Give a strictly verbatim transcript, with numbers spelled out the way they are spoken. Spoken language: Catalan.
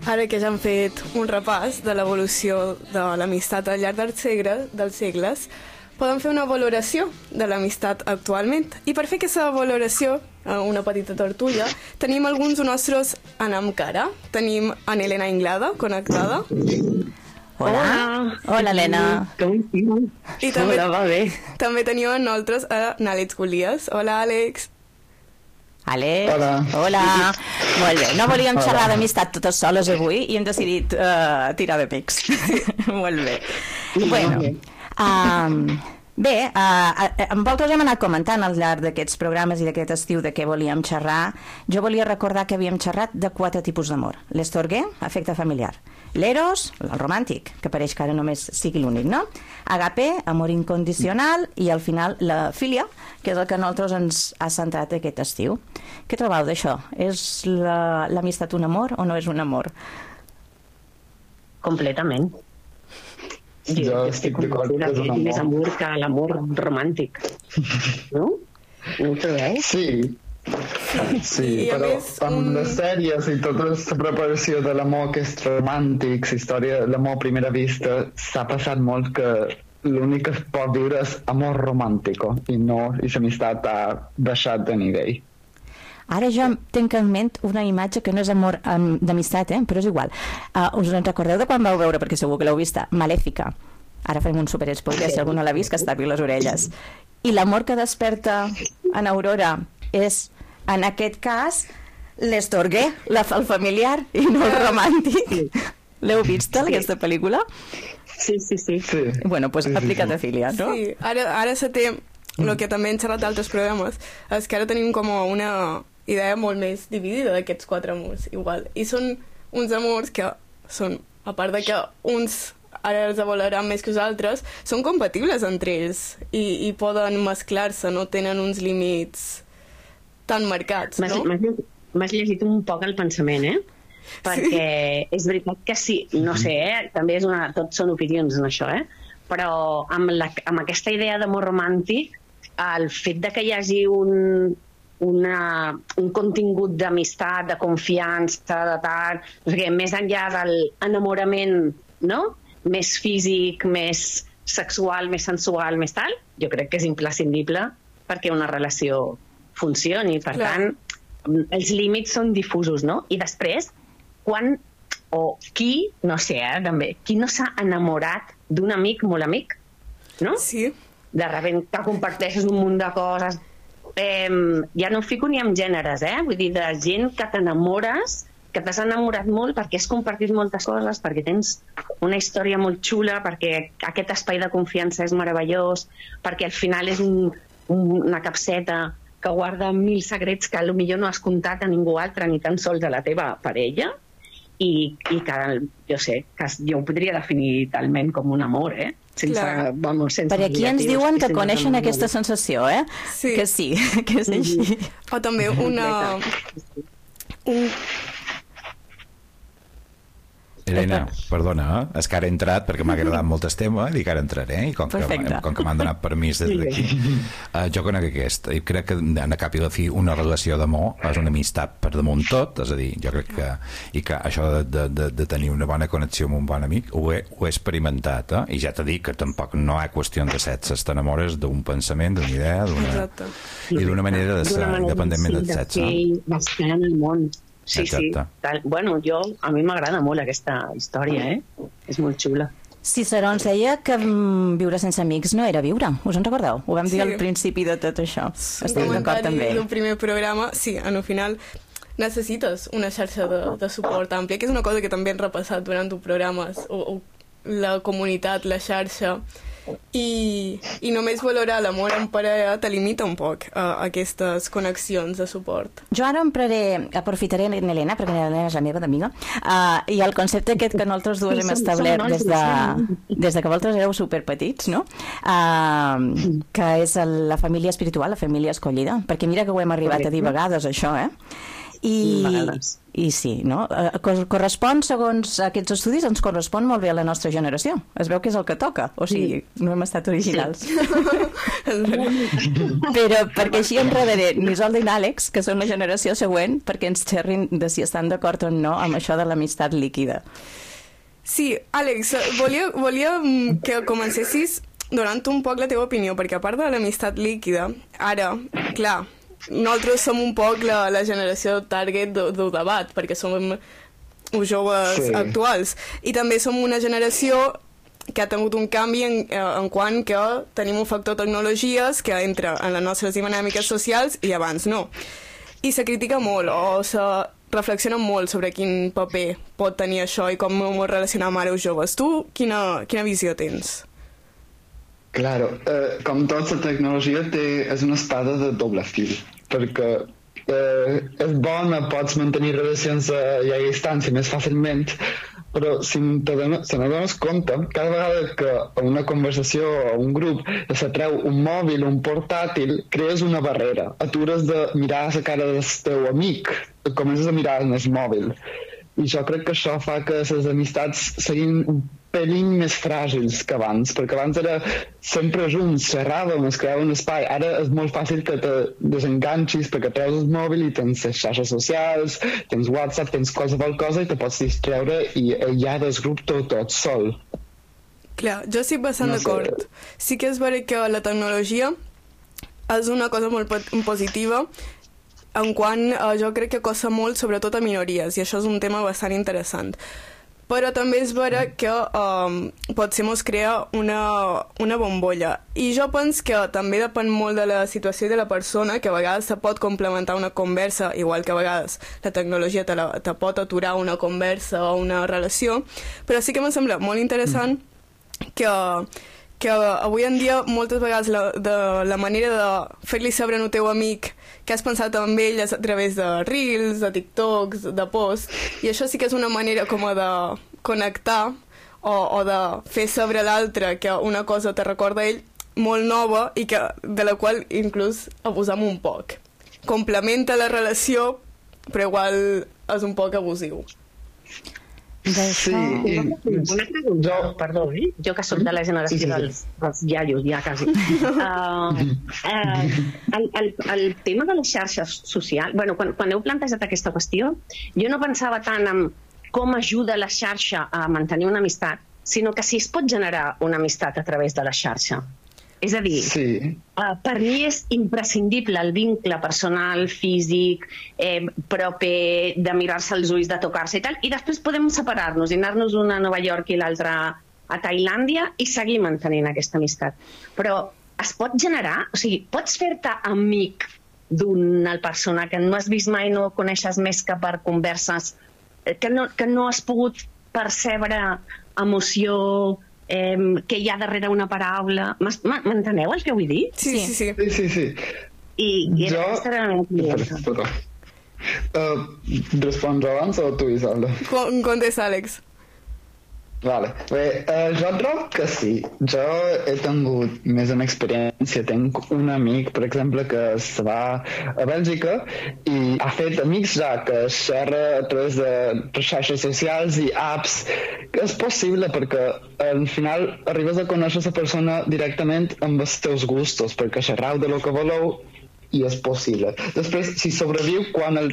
Ara que ja hem fet un repàs de l'evolució de l'amistat al llarg dels segles, dels segles, podem fer una valoració de l'amistat actualment. I per fer aquesta valoració, una petita tortulla, tenim alguns de nostres anam cara. Tenim a Elena Inglada, connectada. Hola. Hola, Helena. Com esteu? I també, Hola, va bé. també tenim amb nosaltres a Àlex Golies. Hola, Àlex. Àlex. Hola. Hola. Molt bé, no volíem xerrar d'amistat totes soles avui i hem decidit uh, tirar de pics. Molt bé. Bueno, um, bé, uh, amb vosaltres hem anat comentant al llarg d'aquests programes i d'aquest estiu de què volíem xerrar. Jo volia recordar que havíem xerrat de quatre tipus d'amor. L'estorguer, afecte familiar. L'eros, el romàntic, que pareix que ara només sigui l'únic, no? Agape, amor incondicional, i al final la filia, que és el que a nosaltres ens ha centrat aquest estiu. Què trobeu d'això? És l'amistat un amor o no és un amor? Completament. Jo, jo estic convençuda que és més amor que l'amor romàntic. No? No ho trobeu? Sí. Sí, I a però més, amb un- les sèries i tota aquesta preparació de l'amor que és romàntic, la història de l'amor a primera vista, s'ha passat molt que l'únic que es pot viure és amor romàntic i no, i l'amistat ha baixat de nivell. Ara jo tinc en ment una imatge que no és amor um, d'amistat, eh? Però és igual. Uh, us en recordeu de quan vau veure, perquè segur que l'heu vista, Malèfica? Ara farem un superespoiler, si algú no l'ha vist, que es tapi les orelles. I l'amor que desperta en Aurora és, en aquest cas, l'estorguer, la, el familiar, i no el romàntic. L'heu vist, aquesta pel·lícula? Sí, sí, sí. Sí. Bueno, doncs Sí, sí, aplica't sí. a filia, no? Sí, ara, ara se té, el que també hem xerrat d'altres programes, és que ara tenim com una idea molt més dividida d'aquests quatre amors, igual. I són uns amors que són, a part de que uns ara els avalaran més que els altres, són compatibles entre ells i, i poden mesclar-se, no tenen uns límits tan marcats, M'has no? m'has llegit- m'has llegit un poc el pensament, eh? Perquè és veritat que sí, no sé, eh? També és una, tot són opinions en això, eh? Però amb, la, amb aquesta idea d'amor romàntic, el fet de que hi hagi un, una, un contingut d'amistat, de confiança, de tal, no sé què, més enllà de l'enamorament, no? Més físic, més sexual, més sensual, més tal, jo crec que és imprescindible perquè una relació funcioni. Per Clar. tant, els límits són difusos, no? I després, quan o qui, no sé, eh, també, qui no s'ha enamorat d'un amic molt amic, no? Sí, De repente que comparteixes un munt de coses. Eh, ja no em fico ni en gèneres, eh? Vull dir, de gent que t'enamores, que t'has enamorat molt perquè has compartit moltes coses, perquè tens una història molt xula, perquè aquest espai de confiança és meravellós, perquè al final és un, un, una capseta que guarda mil secrets que potser no has contat a ningú altre, ni tan sols a la teva parella, i, i que, jo sé, que jo ho podria definir talment com un amor, eh? Sense, Clar. vamos, sense Per aquí ens adjectius diuen i que sense coneixen amor. aquesta sensació, eh? Sí. Que sí, que és així. o també una... Un, Helena, perdona, eh? és que ara he entrat perquè m'ha agradat molt el tema, dic ara entraré, i com que, Perfecte. com que m'han donat permís des d'aquí, uh, jo conec aquest, i crec que en cap i la fi una relació d'amor és una amistat per damunt tot, és a dir, jo crec que, i que això de, de, de, de tenir una bona connexió amb un bon amic ho he, ho he experimentat, eh? I ja t'he dit que tampoc no hi ha qüestió de sexe, t'enamores d'un pensament, d'una idea, d'una, Exacte. i d'una manera de ser, D'una manera, independentment sí, del de sexe. fer bastant en el món. Sí, Exacte. sí. Tal. Bueno, jo, a mi m'agrada molt aquesta història, eh? És molt xula. Ciceró ens deia que mm, viure sense amics no era viure. Us en recordeu? Ho vam dir Sí. al principi de tot això. un Estic d'acord també. del primer programa, sí, en el final necessites una xarxa de, de suport àmplia, que és una cosa que també hem repassat durant els programes, o, o la comunitat, la xarxa, i, i només valorar l'amor en parella te limita un poc a aquestes connexions de suport. Jo ara empraré, aprofitaré Helena, perquè Helena és la meva d'amiga, uh, i el concepte aquest que nosaltres dues Sí, hem som- establert som des de, nosaltres, des de que vosaltres éreu superpetits, no? Uh, que és el- la família espiritual, la família escollida, perquè mira que ho hem arribat a dir a vegades, això, eh? I, Vegades. i sí, no? Eh, cor- correspon, segons aquests estudis, ens correspon molt bé a la nostra generació. Es veu que és el que toca, o sigui, no hem estat originals. Però perquè així enredaré n'Isolda i n'Àlex, que són la generació següent, perquè ens xerrin de si estan d'acord o no amb això de l'amistat líquida. Sí, Àlex, volia, volia mm, que comencessis donant un poc la teva opinió, perquè a part de l'amistat líquida, ara, clar, nosaltres som un poc la, la generació target del de debat, perquè som uns joves Sí. actuals, i també som una generació que ha tingut un canvi en, en quant que tenim un factor tecnologies que entra en les nostres dinàmiques socials i abans no. I se critica molt o se reflexiona molt sobre quin paper pot tenir això i com ho relacionar amb ara els joves. Tu quina, quina visió tens? Claro, eh, com tot, la tecnologia té, és una espada de doble fil, perquè eh, és bona, pots mantenir relacions a llarga distància més fàcilment, però si, te dones, si no dones compte, cada vegada que a una conversació o un grup se treu un mòbil, un portàtil, crees una barrera. Atures de mirar la cara del teu amic, comences a mirar en el mòbil. I jo crec que això fa que les amistats siguin un pelín més fràgils que abans, perquè abans era sempre junts, xerràvem, es creava un espai. Ara és molt fàcil que te desenganxis perquè treus el mòbil i tens les xarxes socials, tens WhatsApp, tens qualsevol cosa i te pots distreure i aïllar del grup tot, tot sol. Clar, jo estic bastant No sé. d'acord. Sí que és veritat que la tecnologia és una cosa molt po- positiva en quant eh, jo crec que costa molt, sobretot a minories, i això és un tema bastant interessant. Però també és vera que um, potser mos crea una, una bombolla. I jo penso que també depèn molt de la situació i de la persona, que a vegades se pot complementar una conversa, igual que a vegades la tecnologia te, la, te pot aturar una conversa o una relació, però sí que em sembla molt interessant que, que avui en dia moltes vegades la, de, la manera de fer-li saber al teu amic que has pensat amb ell és a través de reels, de TikToks, de posts, i això sí que és una manera com de connectar o, o de fer saber a l'altre que una cosa te recorda a ell molt nova i que, de la qual inclús abusam un poc. Complementa la relació, però igual és un poc abusiu. Sí, i Una pregunta, jo- perdó, eh? jo que soc de la generació Sí, sí, sí. dels, dels iaios, ja quasi. Uh, uh, el, el, el tema de les xarxes socials, bueno, quan, quan heu plantejat aquesta qüestió, jo no pensava tant en com ajuda la xarxa a mantenir una amistat, sinó que si es pot generar una amistat a través de la xarxa. És a dir, sí, Uh, per mi és imprescindible el vincle personal, físic, eh, proper, de mirar-se als ulls, de tocar-se i tal, i després podem separar-nos i anar-nos una a Nova York i l'altra a Tailàndia i seguir mantenint aquesta amistat. Però es pot generar, o sigui, pots fer-te amic d'una persona que no has vist mai, no coneixes més que per converses, eh, que no, que no has pogut percebre emoció, eh, que hi ha darrere una paraula. M'es- M'enteneu el que vull dir? Sí, sí, sí. sí, sí, sí. I, i era, Jo- aquesta era la meva pregunta. Perdó. Uh, respons abans o tu, Isolda? Com, contesta, Àlex. Vale. Bé, eh, jo trobo que sí. Jo he tingut més una experiència. Tinc un amic, per exemple, que se va a Bèlgica i ha fet amics ja que xerra a través de xarxes socials i apps, que és possible perquè al final arribes a conèixer la persona directament amb els teus gustos, perquè xerrau de lo que voleu i és possible. Després, si sobreviu quan el